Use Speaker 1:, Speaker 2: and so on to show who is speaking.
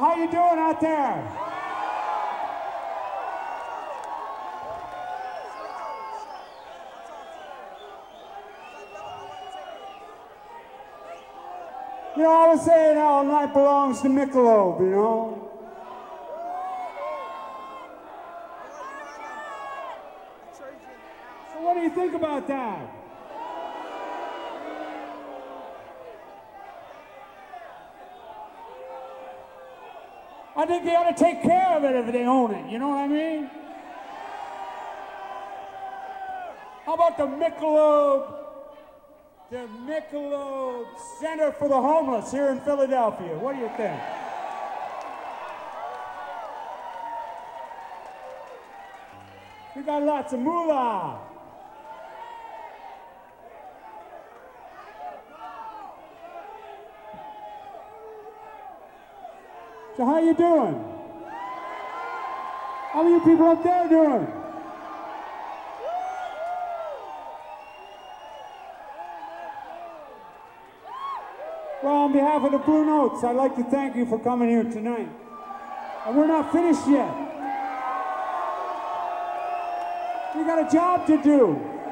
Speaker 1: how you doing out there? You know, I was saying all night belongs to Michelob, you know? So what do you think about that? I think they ought to take care of it if they own it, you know what I mean? How about the Michelob Center for the Homeless here in Philadelphia? What do you think? We got lots of moolah. So how you doing? How are you people up there doing? Well, on behalf of the Blue Notes, I'd like to thank you for coming here tonight. And we're not finished yet. We got a job to do.